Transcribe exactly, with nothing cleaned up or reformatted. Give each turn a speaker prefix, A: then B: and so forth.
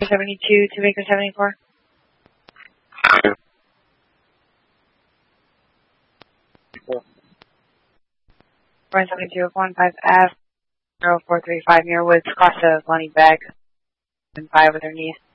A: seventy-two to Baker seventy-four. one seventy-two one five F zero four three five near Woods, Costa, Lonnie Bag, and five with her knee.